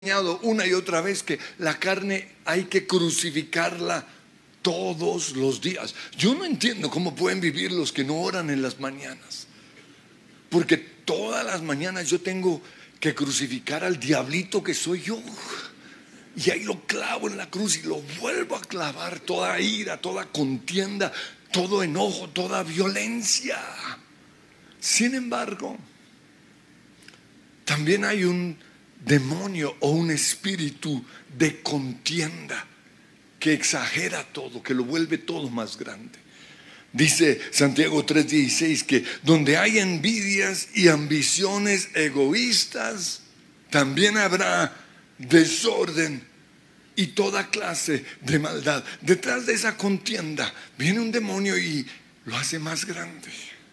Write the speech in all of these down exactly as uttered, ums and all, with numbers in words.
enseñado una y otra vez que la carne hay que crucificarla todos los días. Yo no entiendo cómo pueden vivir los que no oran en las mañanas, porque todas las mañanas yo tengo que crucificar al diablito que soy yo, y ahí lo clavo en la cruz y lo vuelvo a clavar. Toda ira, toda contienda, todo enojo, toda violencia. Sin embargo, también hay un demonio o un espíritu de contienda que exagera todo, que lo vuelve todo más grande. Dice Santiago tres dieciséis que donde hay envidias y ambiciones egoístas, también habrá desorden y toda clase de maldad. Detrás de esa contienda viene un demonio y lo hace más grande.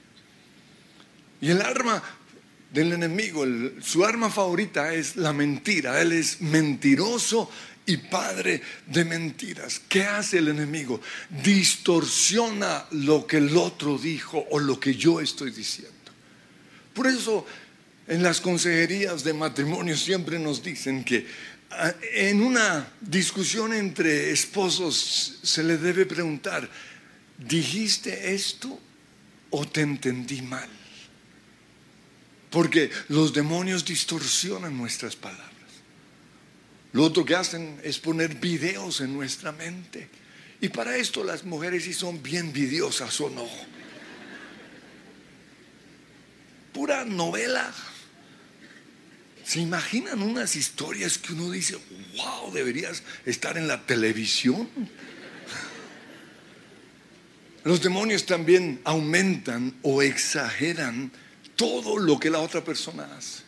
Y el arma del enemigo, el, su arma favorita es la mentira. Él es mentiroso y padre de mentiras. ¿Qué hace el enemigo? Distorsiona lo que el otro dijo o lo que yo estoy diciendo. Por eso en las consejerías de matrimonio siempre nos dicen que en una discusión entre esposos se le debe preguntar: ¿dijiste esto o te entendí mal? Porque los demonios distorsionan nuestras palabras. Lo otro que hacen es poner videos en nuestra mente. Y para esto las mujeres sí son bien videosas, ¿o no? Pura novela. ¿Se imaginan unas historias que uno dice: wow, deberías estar en la televisión? Los demonios también aumentan o exageran todo lo que la otra persona hace.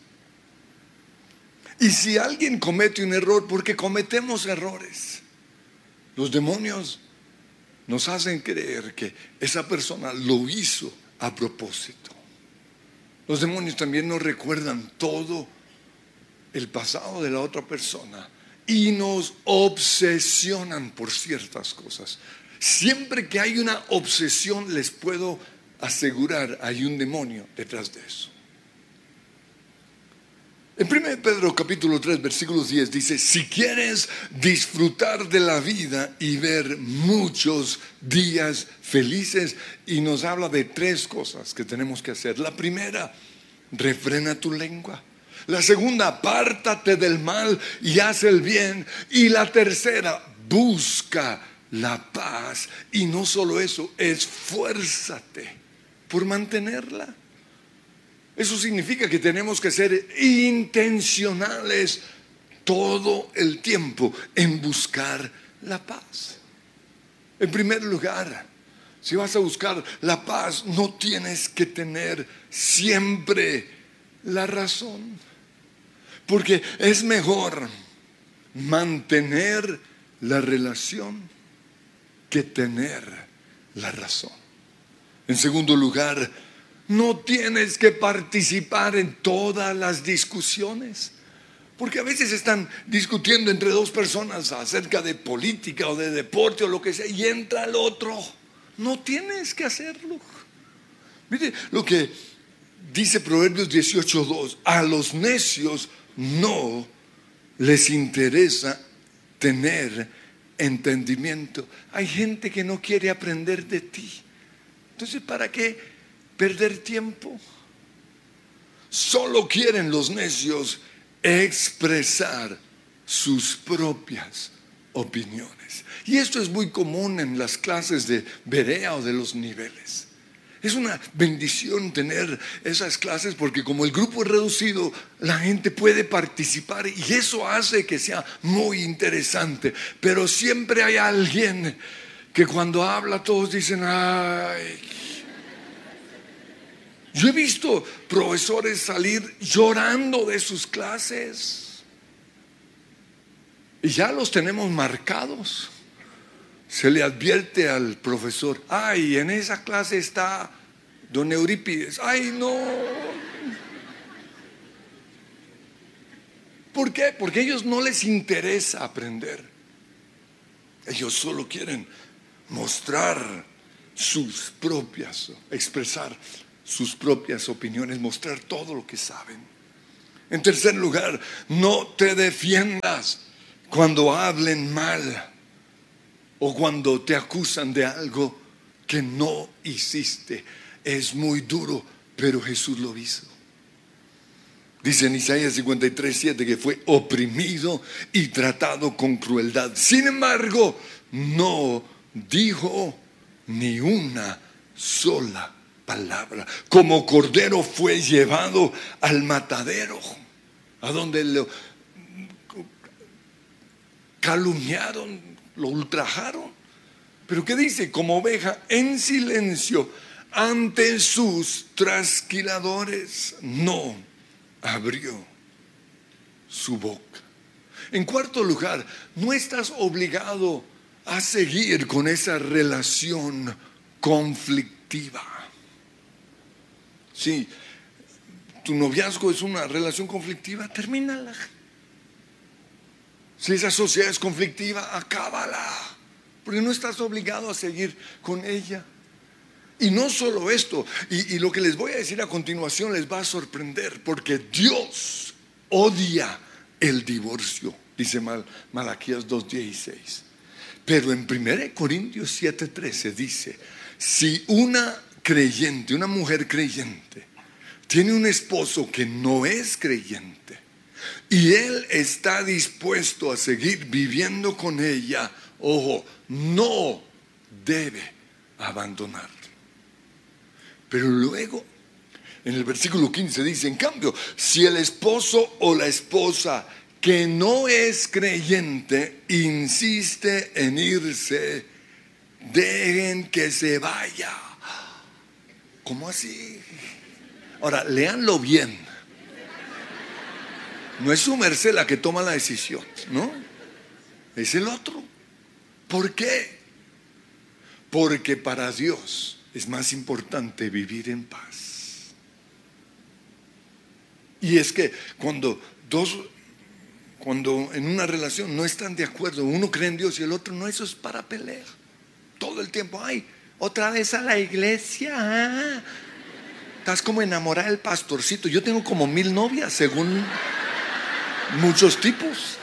Y si alguien comete un error, porque cometemos errores, los demonios nos hacen creer que esa persona lo hizo a propósito. Los demonios también nos recuerdan todo el pasado de la otra persona y nos obsesionan por ciertas cosas. Siempre que hay una obsesión, les puedo asegurar, hay un demonio detrás de eso. En primero de Pedro capítulo tres versículo diez dice: si quieres disfrutar de la vida y ver muchos días felices, y nos habla de tres cosas que tenemos que hacer. La primera, refrena tu lengua. La segunda, apártate del mal y haz el bien. Y la tercera, busca la paz. Y no solo eso, esfuérzate por mantenerla. Eso significa que tenemos que ser intencionales todo el tiempo en buscar la paz. En primer lugar, si vas a buscar la paz, no tienes que tener siempre la razón, porque es mejor mantener la relación que tener la razón. En segundo lugar, no tienes que participar en todas las discusiones, porque a veces están discutiendo entre dos personas acerca de política o de deporte o lo que sea, y entra el otro. No tienes que hacerlo. Mire lo que dice Proverbios dieciocho dos: a los necios no les interesa tener entendimiento. Hay gente que no quiere aprender de ti. Entonces, ¿para qué perder tiempo? Solo quieren los necios expresar sus propias opiniones. Y esto es muy común en las clases de Berea o de los niveles. Es una bendición tener esas clases, porque como el grupo es reducido, la gente puede participar y eso hace que sea muy interesante. Pero siempre hay alguien que cuando habla todos dicen: ay. Yo he visto profesores salir llorando de sus clases y ya los tenemos marcados. Se le advierte al profesor: ay, en esa clase está don Eurípides. Ay, no. ¿Por qué? Porque a ellos no les interesa aprender. Ellos solo quieren mostrar sus propias, expresar sus propias opiniones, mostrar todo lo que saben. En tercer lugar, no te defiendas cuando hablen mal o cuando te acusan de algo que no hiciste. Es muy duro, pero Jesús lo hizo. Dice en Isaías cincuenta y tres, siete que fue oprimido y tratado con crueldad. Sin embargo, no dijo ni una sola palabra. Como cordero fue llevado al matadero, a donde lo calumniaron, lo ultrajaron. Pero ¿qué dice? Como oveja en silencio ante sus trasquiladores, no abrió su boca. En cuarto lugar, no estás obligado a seguir con esa relación conflictiva. Si tu noviazgo es una relación conflictiva, termínala. Si esa sociedad es conflictiva, acábala, porque no estás obligado a seguir con ella. Y no solo esto, y, y lo que les voy a decir a continuación les va a sorprender, porque Dios odia el divorcio, dice Mal, Malaquías dos dieciséis. Pero en primera Corintios siete trece dice, si una creyente, una mujer creyente, tiene un esposo que no es creyente, y él está dispuesto a seguir viviendo con ella, ojo, no debe abandonarlo. Pero luego, en el versículo quince dice, en cambio, si el esposo o la esposa que no es creyente insiste en irse, dejen que se vaya. ¿Cómo así? Ahora, léanlo bien. No es su merced la que toma la decisión, ¿no? Es el otro. ¿Por qué? Porque para Dios es más importante vivir en paz. Y es que cuando dos, cuando en una relación no están de acuerdo, uno cree en Dios y el otro no, eso es para pelear. Todo el tiempo, ay, otra vez a la iglesia. Ah, estás como enamorada del pastorcito. Yo tengo como mil novias, según muchos tipos.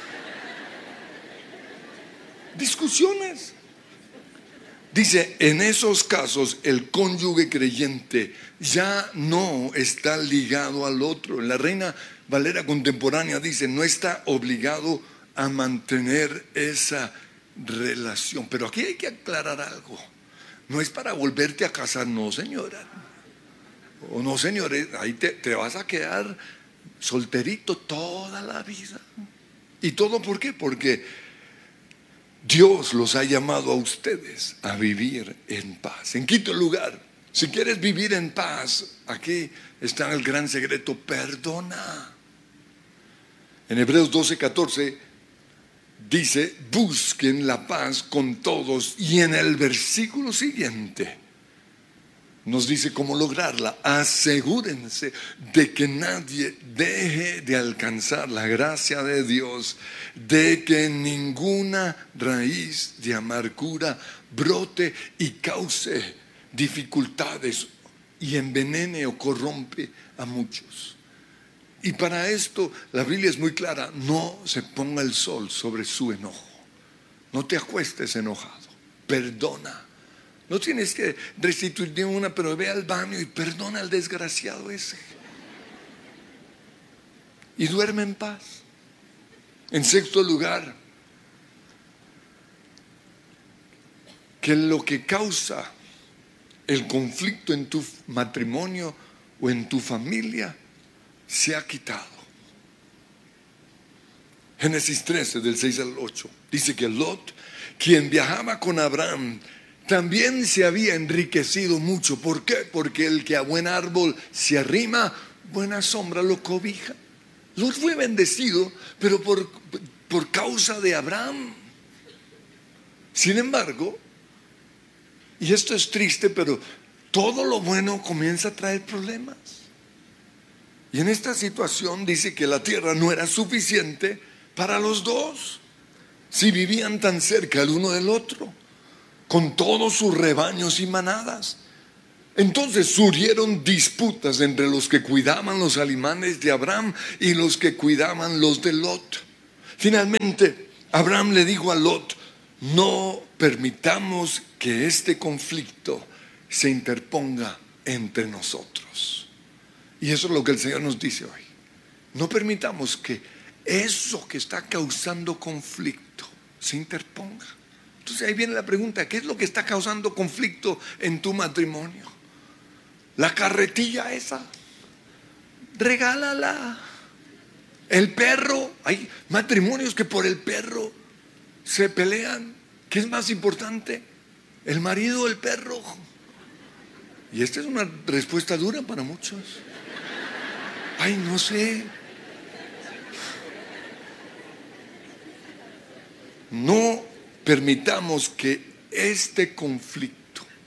Discusiones. Dice, en esos casos el cónyuge creyente ya no está ligado al otro. La Reina Valera contemporánea dice, no está obligado a mantener esa relación. Pero aquí hay que aclarar algo. No es para volverte a casar, no, señora. O no, señores, ahí te, te vas a quedar solterito toda la vida. ¿Y todo por qué? Porque Dios los ha llamado a ustedes a vivir en paz. En quinto lugar, si quieres vivir en paz, aquí está el gran secreto: perdona. En Hebreos doce catorce dice, busquen la paz con todos. Y en el versículo siguiente nos dice cómo lograrla. Asegúrense de que nadie deje de alcanzar la gracia de Dios, de que ninguna raíz de amargura brote y cause dificultades y envenene o corrompe a muchos. Y para esto la Biblia es muy clara: no se ponga el sol sobre su enojo. No te acuestes enojado, perdona. No tienes que restituir de una, pero ve al baño y perdona al desgraciado ese. Y duerme en paz. En sexto lugar, que lo que causa el conflicto en tu matrimonio o en tu familia se ha quitado. Génesis trece, del seis al ocho, dice que Lot, quien viajaba con Abraham, también se había enriquecido mucho. ¿Por qué? Porque el que a buen árbol se arrima, buena sombra lo cobija. Lot fue bendecido, pero por, por causa de Abraham. Sin embargo, y esto es triste, pero todo lo bueno comienza a traer problemas. Y en esta situación dice que la tierra no era suficiente para los dos, si vivían tan cerca el uno del otro, con todos sus rebaños y manadas. Entonces surgieron disputas entre los que cuidaban los animales de Abraham y los que cuidaban los de Lot. Finalmente, Abraham le dijo a Lot: no permitamos que este conflicto se interponga entre nosotros. Y eso es lo que el Señor nos dice hoy. No permitamos que eso que está causando conflicto se interponga. Entonces ahí viene la pregunta: ¿qué es lo que está causando conflicto en tu matrimonio? La carretilla esa, regálala. El perro, hay matrimonios que por el perro se pelean. ¿Qué es más importante? ¿El marido o el perro? Y esta es una respuesta dura para muchos. Ay, no sé. No permitamos que este conflicto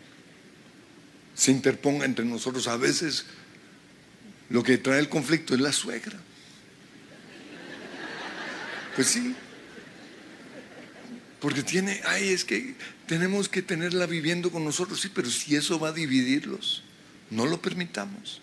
se interponga entre nosotros. A veces lo que trae el conflicto es la suegra. Pues sí. Porque tiene, ay, es que tenemos que tenerla viviendo con nosotros. Sí, pero si eso va a dividirlos, no lo permitamos.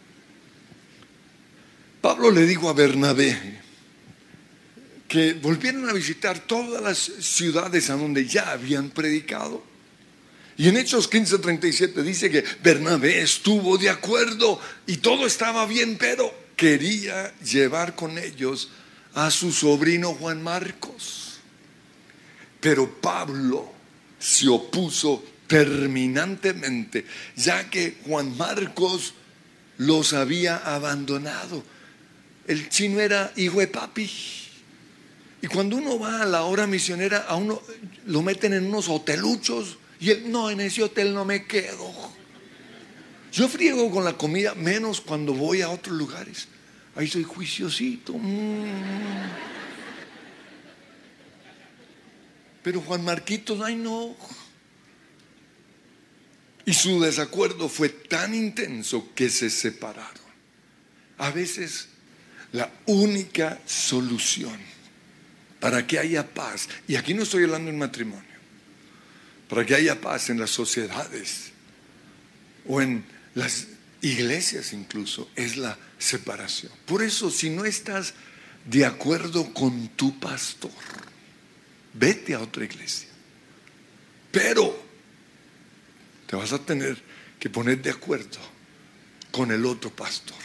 Pablo le dijo a Bernabé que volvieran a visitar todas las ciudades a donde ya habían predicado. Y en Hechos quince treinta y siete dice que Bernabé estuvo de acuerdo y todo estaba bien, pero quería llevar con ellos a su sobrino Juan Marcos. Pero Pablo se opuso terminantemente, ya que Juan Marcos los había abandonado. El chino era hijo de papi. Y cuando uno va a la hora misionera, a uno lo meten en unos hoteluchos. Y él: no, en ese hotel no me quedo. Yo friego con la comida, menos cuando voy a otros lugares. Ahí soy juiciosito. Mm. Pero Juan Marquitos, ay no. Y su desacuerdo fue tan intenso que se separaron. A veces la única solución para que haya paz, y aquí no estoy hablando en matrimonio, para que haya paz en las sociedades o en las iglesias incluso, es la separación. Por eso, si no estás de acuerdo con tu pastor, vete a otra iglesia. Pero te vas a tener que poner de acuerdo con el otro pastor.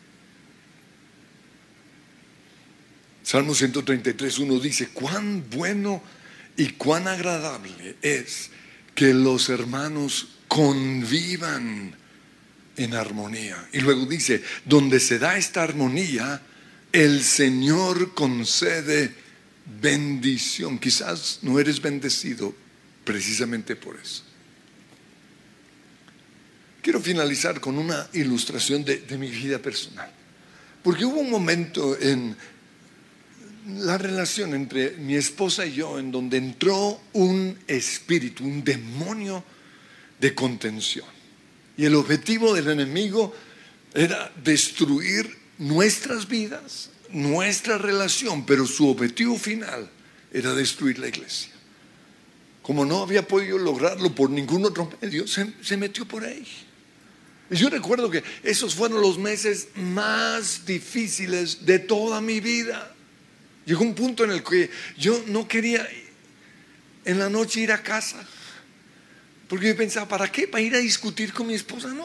Salmo ciento treinta y tres, uno dice: cuán bueno y cuán agradable es que los hermanos convivan en armonía. Y luego dice: donde se da esta armonía, el Señor concede bendición. Quizás no eres bendecido precisamente por eso. Quiero finalizar con una ilustración de, de mi vida personal, porque hubo un momento en la relación entre mi esposa y yo en donde entró un espíritu, un demonio de contención. Y el objetivo del enemigo era destruir nuestras vidas, nuestra relación, pero su objetivo final era destruir la iglesia. Como no había podido lograrlo por ningún otro medio, se, se metió por ahí. Y yo recuerdo que esos fueron los meses más difíciles de toda mi vida. Llegó un punto en el que yo no quería en la noche ir a casa, porque yo pensaba: ¿para qué? ¿Para ir a discutir con mi esposa? No.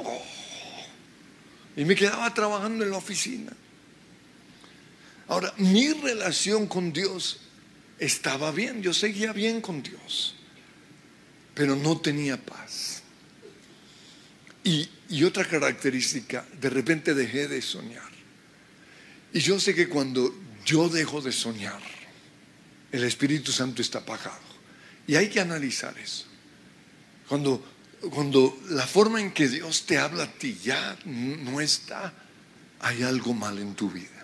Y me quedaba trabajando en la oficina. Ahora, mi relación con Dios estaba bien, yo seguía bien con Dios, pero no tenía paz. Y, y otra característica, de repente dejé de soñar. Y yo sé que cuando yo dejo de soñar, el Espíritu Santo está apagado. Y hay que analizar eso. Cuando, cuando la forma en que Dios te habla a ti ya no está, hay algo mal en tu vida.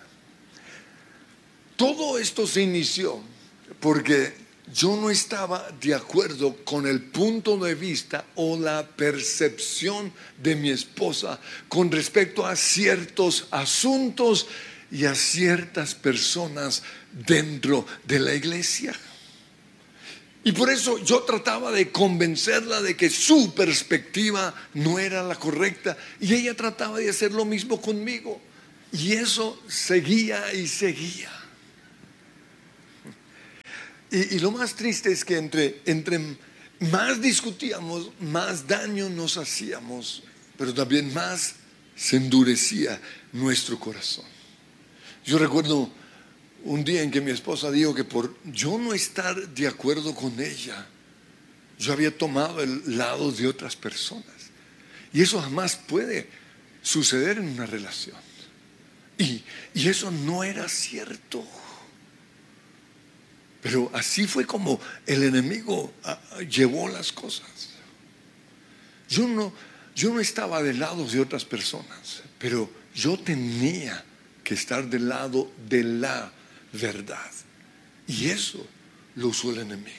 Todo esto se inició porque yo no estaba de acuerdo con el punto de vista o la percepción de mi esposa con respecto a ciertos asuntos y a ciertas personas dentro de la iglesia. Y por eso yo trataba de convencerla de que su perspectiva no era la correcta. Y ella trataba de hacer lo mismo conmigo. Y eso seguía y seguía. Y, y lo más triste es que entre, entre más discutíamos, más daño nos hacíamos. Pero también más se endurecía nuestro corazón. Yo recuerdo un día en que mi esposa dijo que por yo no estar de acuerdo con ella, yo había tomado el lado de otras personas. Y eso jamás puede suceder en una relación. Y, y eso no era cierto. Pero así fue como el enemigo a, a, llevó las cosas. Yo no, yo no estaba del lado de otras personas, pero yo tenía que estar del lado de la verdad. Y eso lo usó el enemigo.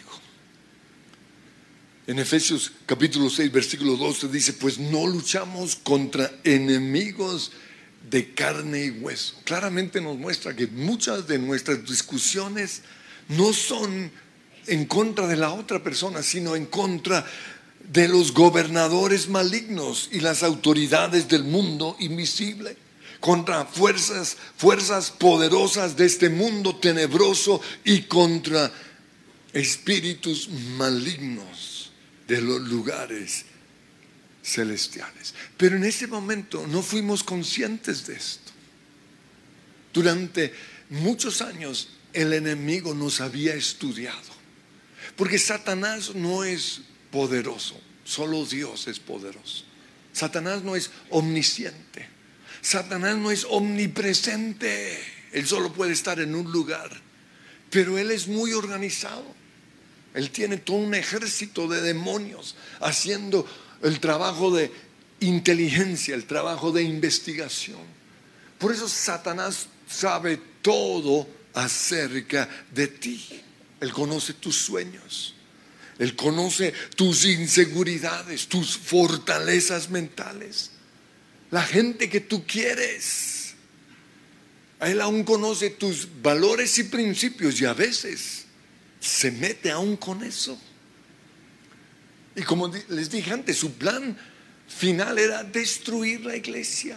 En Efesios capítulo seis versículo doce dice: pues no luchamos contra enemigos de carne y hueso. Claramente nos muestra que muchas de nuestras discusiones no son en contra de la otra persona, sino en contra de los gobernadores malignos y las autoridades del mundo invisible, contra fuerzas, fuerzas poderosas de este mundo tenebroso y contra espíritus malignos de los lugares celestiales. Pero en ese momento no fuimos conscientes de esto. Durante muchos años el enemigo nos había estudiado, porque Satanás no es poderoso, solo Dios es poderoso. Satanás no es omnisciente, Satanás no es omnipresente. Él solo puede estar en un lugar, pero él es muy organizado. Él tiene todo un ejército de demonios haciendo el trabajo de inteligencia, el trabajo de investigación. Por eso Satanás sabe todo acerca de ti. Él conoce tus sueños, él conoce tus inseguridades, tus fortalezas mentales, la gente que tú quieres. Él aún conoce tus valores y principios, y a veces se mete aún con eso. Y como les dije antes, su plan final era destruir la iglesia.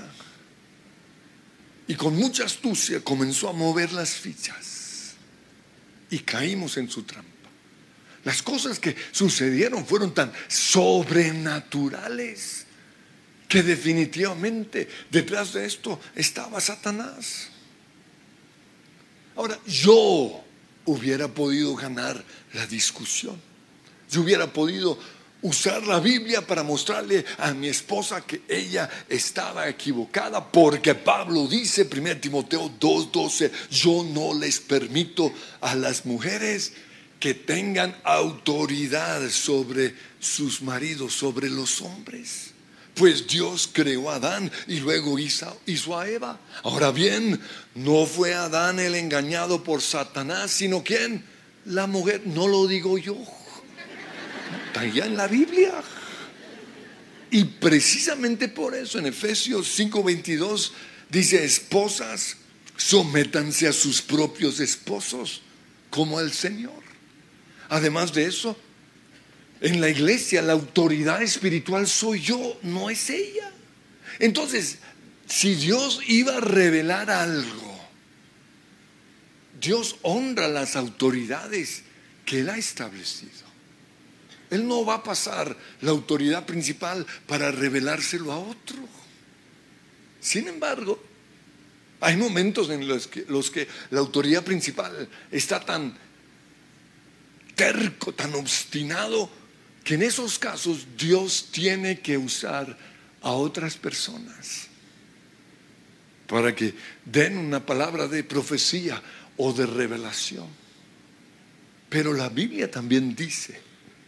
Y con mucha astucia comenzó a mover las fichas y caímos en su trampa. Las cosas que sucedieron fueron tan sobrenaturales que definitivamente detrás de esto estaba Satanás. Ahora, yo hubiera podido ganar la discusión. Yo hubiera podido usar la Biblia para mostrarle a mi esposa que ella estaba equivocada, porque Pablo dice, primera Timoteo dos doce: yo no les permito a las mujeres que tengan autoridad sobre sus maridos, sobre los hombres. Pues Dios creó a Adán y luego hizo, hizo a Eva. Ahora bien, no fue Adán el engañado por Satanás, sino ¿quién? La mujer. No lo digo yo, está allá en la Biblia. Y precisamente por eso en Efesios cinco veintidós dice: esposas, sométanse a sus propios esposos como al Señor. Además de eso, en la iglesia la autoridad espiritual soy yo, no es ella. Entonces, si Dios iba a revelar algo, Dios honra las autoridades que Él ha establecido. Él no va a pasar la autoridad principal para revelárselo a otro. Sin embargo, hay momentos en los que, los que la autoridad principal está tan terco, tan obstinado, que en esos casos Dios tiene que usar a otras personas para que den una palabra de profecía o de revelación. Pero la Biblia también dice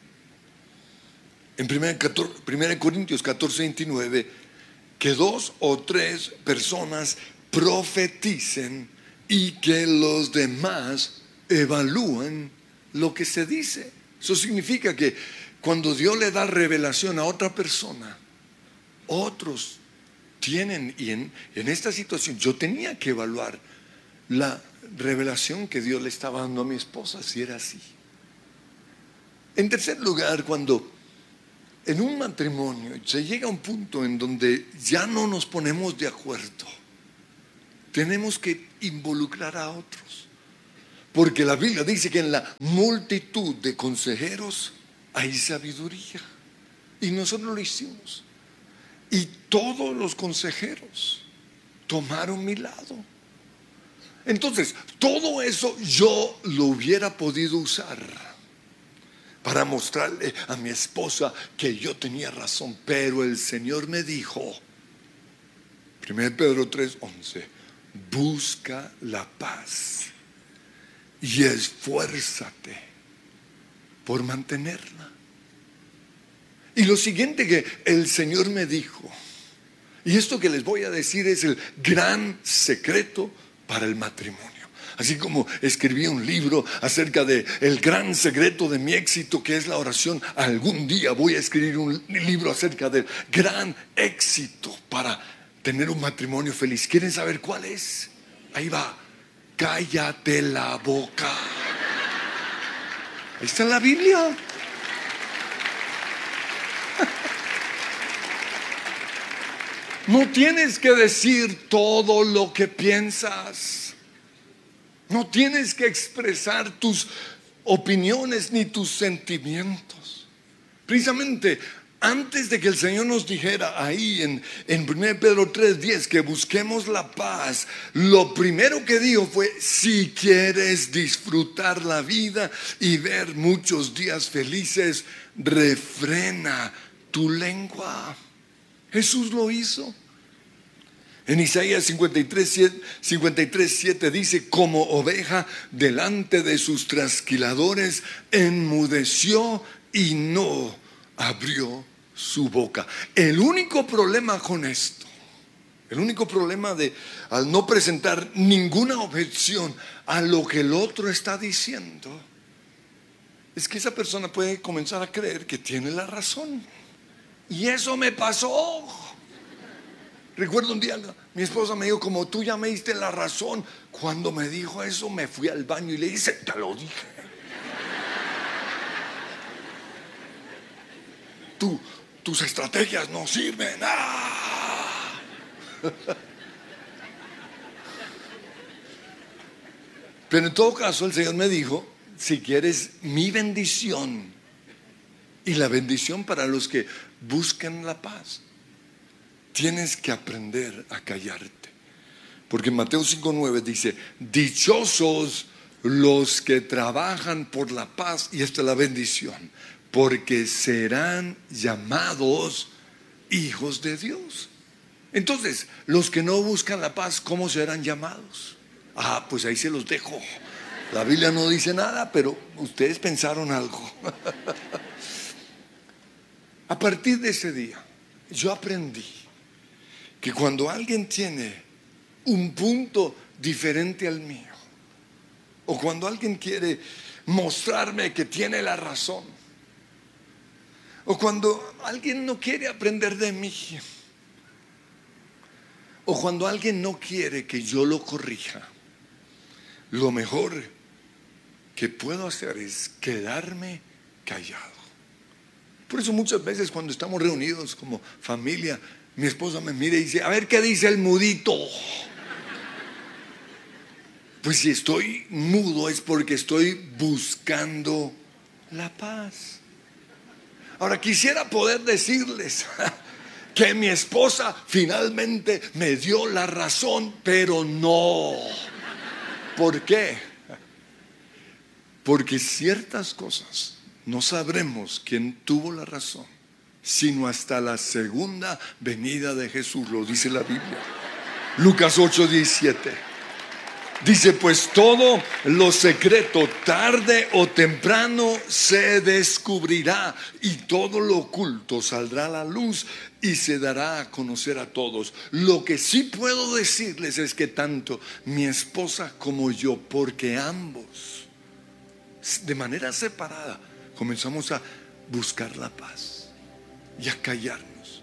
en primera Corintios catorce veintinueve que dos o tres personas profeticen y que los demás evalúen lo que se dice. Eso significa que cuando Dios le da revelación a otra persona, otros tienen, y en, en esta situación yo tenía que evaluar la revelación que Dios le estaba dando a mi esposa, si era así. En tercer lugar, cuando en un matrimonio se llega a un punto en donde ya no nos ponemos de acuerdo, tenemos que involucrar a otros. Porque la Biblia dice que en la multitud de consejeros hay sabiduría. Y nosotros lo hicimos. Y todos los consejeros tomaron mi lado. Entonces, todo eso yo lo hubiera podido usar para mostrarle a mi esposa que yo tenía razón. Pero el Señor me dijo, primero Pedro tres once, busca la paz y esfuérzate por mantenerla. Y lo siguiente que el Señor me dijo, y esto que les voy a decir es el gran secreto para el matrimonio. Así como escribí un libro acerca de el gran secreto de mi éxito, que es la oración, algún día voy a escribir un libro acerca del gran éxito para tener un matrimonio feliz. ¿Quieren saber cuál es? Ahí va. Cállate la boca. Ahí está en la Biblia. No tienes que decir todo lo que piensas. No tienes que expresar tus opiniones ni tus sentimientos. Precisamente antes de que el Señor nos dijera ahí en, en primero Pedro tres diez que busquemos la paz, lo primero que dijo fue: si quieres disfrutar la vida y ver muchos días felices, refrena tu lengua. Jesús lo hizo. En Isaías cincuenta y tres siete dice: como oveja delante de sus trasquiladores, enmudeció y no abrió su boca. El único problema con esto, el único problema de al no presentar ninguna objeción a lo que el otro está diciendo, es que esa persona puede comenzar a creer que tiene la razón. Y eso me pasó. Recuerdo un día, mi esposa me dijo: como tú ya me diste la razón. Cuando me dijo eso, me fui al baño y le dije: te lo dije. Tú, tus estrategias no sirven. ¡Ah! Pero en todo caso, el Señor me dijo: si quieres mi bendición y la bendición para los que buscan la paz, tienes que aprender a callarte. Porque Mateo cinco nueve dice: dichosos los que trabajan por la paz, y esta es la bendición, porque serán llamados hijos de Dios. Entonces, los que no buscan la paz, ¿cómo serán llamados? Ah, pues ahí se los dejo. La Biblia no dice nada, pero ustedes pensaron algo. A partir de ese día, yo aprendí que cuando alguien tiene un punto diferente al mío, o cuando alguien quiere mostrarme que tiene la razón, o cuando alguien no quiere aprender de mí, o cuando alguien no quiere que yo lo corrija, lo mejor que puedo hacer es quedarme callado. Por eso muchas veces cuando estamos reunidos como familia, mi esposa me mira y dice: a ver qué dice el mudito. Pues si estoy mudo es porque estoy buscando la paz. Ahora quisiera poder decirles que mi esposa finalmente me dio la razón, pero no. ¿Por qué? Porque ciertas cosas no sabremos quién tuvo la razón, sino hasta la segunda venida de Jesús. Lo dice la Biblia. Lucas ocho diecisiete dice: pues todo lo secreto tarde o temprano se descubrirá, y todo lo oculto saldrá a la luz y se dará a conocer a todos. Lo que sí puedo decirles es que tanto mi esposa como yo, porque ambos de manera separada comenzamos a buscar la paz y a callarnos,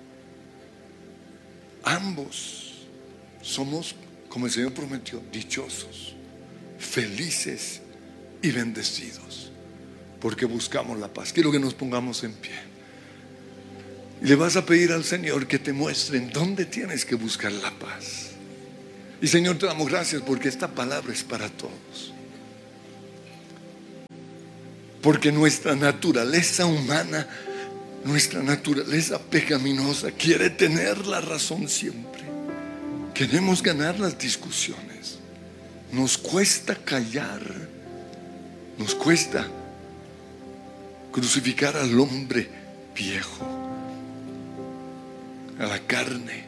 ambos somos, como el Señor prometió, dichosos, felices y bendecidos. porque buscamos la paz. Quiero que nos pongamos en pie. Y le vas a pedir al Señor que te muestre en dónde tienes que buscar la paz. Y Señor, te damos gracias porque esta palabra es para todos. Porque nuestra naturaleza humana, nuestra naturaleza pecaminosa quiere tener la razón siempre. Queremos ganar las discusiones. Nos cuesta callar. Nos cuesta crucificar al hombre viejo, a la carne.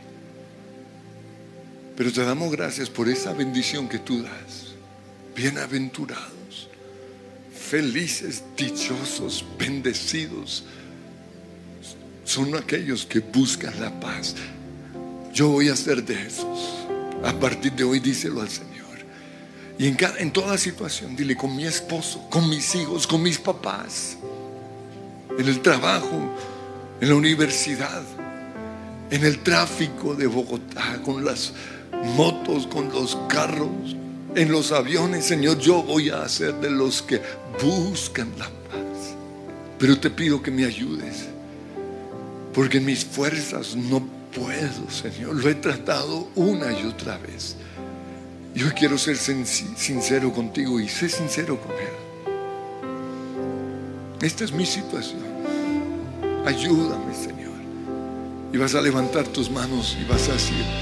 Pero te damos gracias por esa bendición que tú das. Bienaventurados, felices, dichosos, bendecidos son aquellos que buscan la paz. Yo voy a ser de esos. A partir de hoy, díselo al Señor. Y en, cada, en toda situación, dile: con mi esposo, con mis hijos, con mis papás, en el trabajo, en la universidad, en el tráfico de Bogotá, con las motos, con los carros, en los aviones. Señor, yo voy a ser de los que buscan la paz. Pero te pido que me ayudes, porque en mis fuerzas no puedo, Señor. Lo he tratado una y otra vez. Yo quiero ser sincero contigo y sé sincero con Él. Esta es mi situación. Ayúdame, Señor. Y vas a levantar tus manos y vas a decir: